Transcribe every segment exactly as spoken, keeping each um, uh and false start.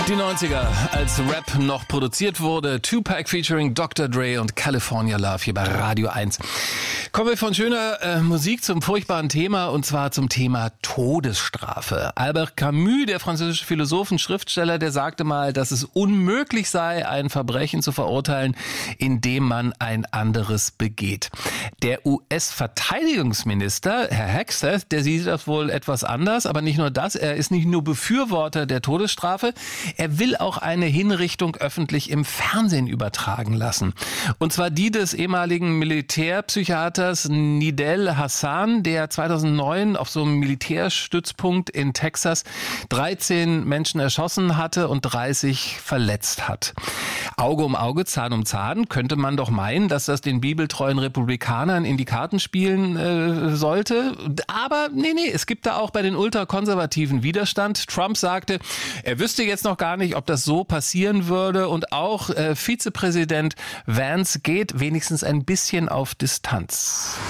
Die neunziger, als Rap noch produziert wurde. Tupac featuring Doktor Dre und California Love hier bei Radio eins. Kommen wir von schöner äh, Musik zum furchtbaren Thema, und zwar zum Thema Todesstrafe. Albert Camus, der französische Philosoph und Schriftsteller, der sagte mal, dass es unmöglich sei, ein Verbrechen zu verurteilen, indem man ein anderes begeht. Der U S-Verteidigungsminister, Herr Hegseth, der sieht das wohl etwas anders, aber nicht nur das, er ist nicht nur Befürworter der Todesstrafe, er will auch eine Hinrichtung öffentlich im Fernsehen übertragen lassen. Und zwar die des ehemaligen Militärpsychiaters Nidal Hasan, der zweitausendneun auf so einem Militärstützpunkt in Texas dreizehn Menschen erschossen hatte und dreißig verletzt hat. Auge um Auge, Zahn um Zahn, könnte man doch meinen, dass das den bibeltreuen Republikanern in die Karten spielen äh, sollte. Aber nee, nee, es gibt da auch bei den Ultrakonservativen Widerstand. Trump sagte, er wüsste jetzt noch gar nicht, ob das so passieren würde. Und auch äh, Vizepräsident Vance geht wenigstens ein bisschen auf Distanz.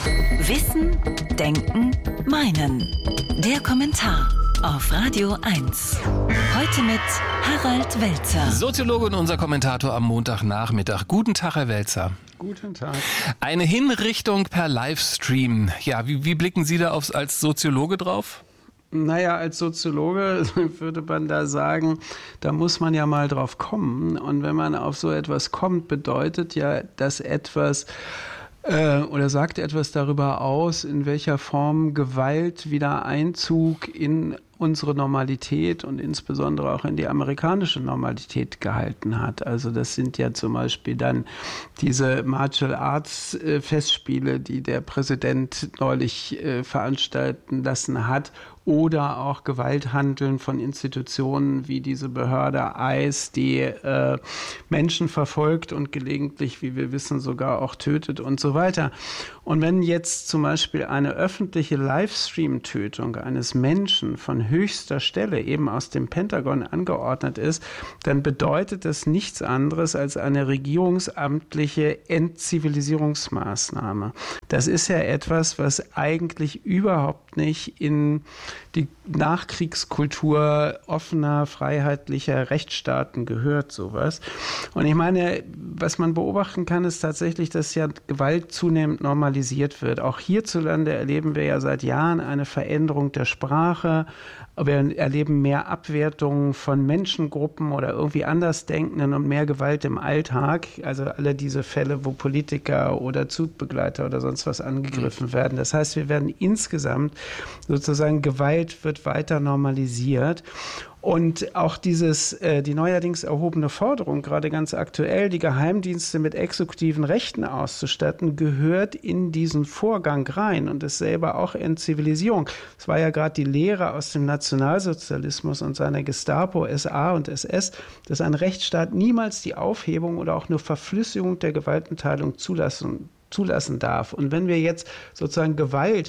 Wissen, Denken, Meinen. Der Kommentar auf Radio eins. Heute mit Harald Welzer. Soziologe und unser Kommentator am Montagnachmittag. Guten Tag, Herr Welzer. Guten Tag. Eine Hinrichtung per Livestream. Ja, wie, wie blicken Sie da aufs, als Soziologe drauf? Naja, als Soziologe würde man da sagen, da muss man ja mal drauf kommen. Und wenn man auf so etwas kommt, bedeutet ja, dass etwas äh, oder sagt etwas darüber aus, in welcher Form Gewalt wieder Einzug in unsere Normalität und insbesondere auch in die amerikanische Normalität gehalten hat. Also das sind ja zum Beispiel dann diese Martial Arts äh, Festspiele, die der Präsident neulich äh, veranstalten lassen hat, oder auch Gewalthandeln von Institutionen wie diese Behörde I C E, die äh, Menschen verfolgt und gelegentlich, wie wir wissen, sogar auch tötet und so weiter. Und wenn jetzt zum Beispiel eine öffentliche Livestream-Tötung eines Menschen von höchster Stelle eben aus dem Pentagon angeordnet ist, dann bedeutet das nichts anderes als eine regierungsamtliche Entzivilisierungsmaßnahme. Das ist ja etwas, was eigentlich überhaupt nicht in die Nachkriegskultur offener, freiheitlicher Rechtsstaaten gehört, sowas. Und ich meine, was man beobachten kann, ist tatsächlich, dass ja Gewalt zunehmend normalisiert wird. Auch hierzulande erleben wir ja seit Jahren eine Veränderung der Sprache. Wir erleben mehr Abwertungen von Menschengruppen oder irgendwie Andersdenkenden und mehr Gewalt im Alltag. Also alle diese Fälle, wo Politiker oder Zugbegleiter oder sonst was angegriffen werden. Das heißt, wir werden insgesamt sozusagen, Gewalt wird weiter normalisiert. Und auch dieses, äh, die neuerdings erhobene Forderung, gerade ganz aktuell, die Geheimdienste mit exekutiven Rechten auszustatten, gehört in diesen Vorgang rein und ist selber auch Entzivilisierung. Es war ja gerade die Lehre aus dem Nationalsozialismus und seiner Gestapo, S A und S S, dass ein Rechtsstaat niemals die Aufhebung oder auch nur Verflüssigung der Gewaltenteilung zulassen, zulassen darf. Und wenn wir jetzt sozusagen Gewalt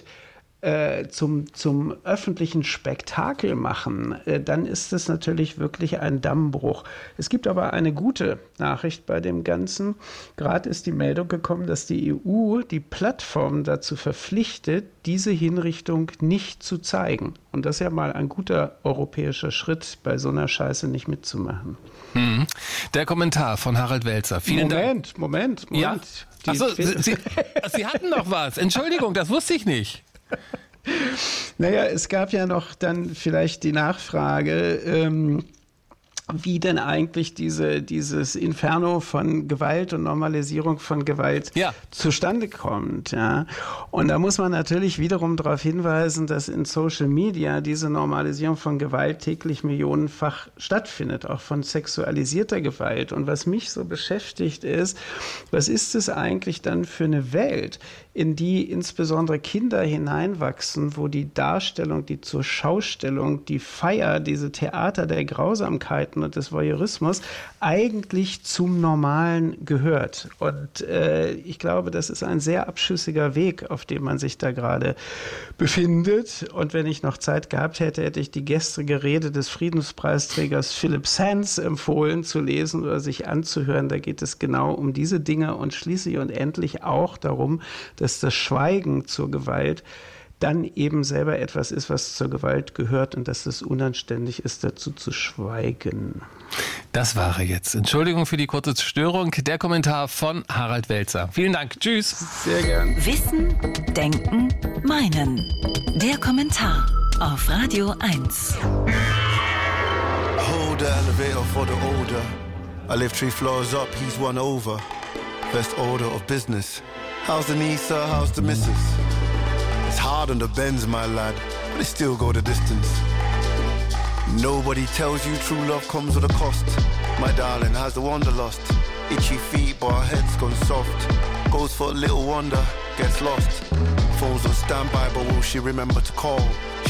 Zum, zum öffentlichen Spektakel machen, dann ist es natürlich wirklich ein Dammbruch. Es gibt aber eine gute Nachricht bei dem Ganzen. Gerade ist die Meldung gekommen, dass die E U die Plattform dazu verpflichtet, diese Hinrichtung nicht zu zeigen. Und das ist ja mal ein guter europäischer Schritt, bei so einer Scheiße nicht mitzumachen. Hm. Der Kommentar von Harald Welzer. Vielen Moment, Dank. Moment, Moment. Ja? Achso, Sie, Sie, Sie hatten noch was. Entschuldigung, das wusste ich nicht. Naja, es gab ja noch dann vielleicht die Nachfrage, ähm, wie denn eigentlich diese, dieses Inferno von Gewalt und Normalisierung von Gewalt ja. zustande kommt. Ja. Und da muss man natürlich wiederum darauf hinweisen, dass in Social Media diese Normalisierung von Gewalt täglich millionenfach stattfindet, auch von sexualisierter Gewalt. Und was mich so beschäftigt ist, was ist es eigentlich dann für eine Welt, in die insbesondere Kinder hineinwachsen, wo die Darstellung, die zur Schaustellung, die Feier, diese Theater der Grausamkeiten und des Voyeurismus eigentlich zum Normalen gehört. Und äh, ich glaube, das ist ein sehr abschüssiger Weg, auf dem man sich da gerade befindet. Und wenn ich noch Zeit gehabt hätte, hätte ich die gestrige Rede des Friedenspreisträgers Philip Sands empfohlen zu lesen oder sich anzuhören. Da geht es genau um diese Dinge und schließlich und endlich auch darum, dass das Schweigen zur Gewalt dann eben selber etwas ist, was zur Gewalt gehört und dass es unanständig ist, dazu zu schweigen. Das war er jetzt. Entschuldigung für die kurze Störung. Der Kommentar von Harald Welzer. Vielen Dank. Tschüss. Sehr gern. Wissen, Denken, Meinen. Der Kommentar auf Radio eins. Hold the elevator for the older. I live three floors up, he's one over. First order of business. How's the knee, sir? How's the missus? It's hard on the bends, my lad, but it still go the distance. Nobody tells you true love comes with a cost. My darling has the wanderlust. Itchy feet, but her head's gone soft. Goes for a little wonder, gets lost. Phone's on standby, but will she remember to call?